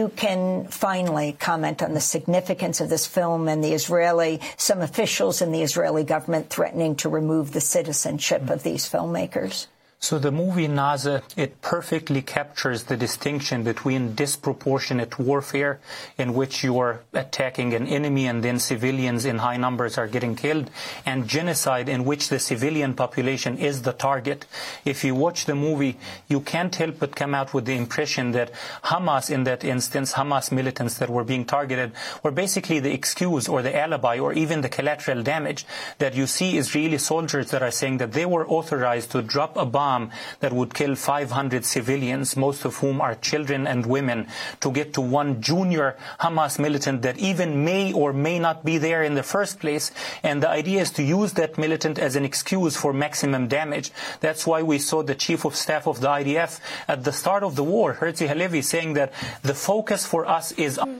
You can finally comment on the significance of this film and some officials in the Israeli government threatening to remove the citizenship of these filmmakers. So the movie Naza, it perfectly captures the distinction between disproportionate warfare, in which you are attacking an enemy and then civilians in high numbers are getting killed, and genocide, in which the civilian population is the target. If you watch the movie, you can't help but come out with the impression that Hamas, in that instance, Hamas militants that were being targeted, were basically the excuse or the alibi or even the collateral damage. That you see Israeli soldiers that are saying that they were authorized to drop a bomb that would kill 500 civilians, most of whom are children and women, to get to one junior Hamas militant that even may or may not be there in the first place. And the idea is to use that militant as an excuse for maximum damage. That's why we saw the chief of staff of the IDF at the start of the war, Herzi Halevi, saying that the focus for us is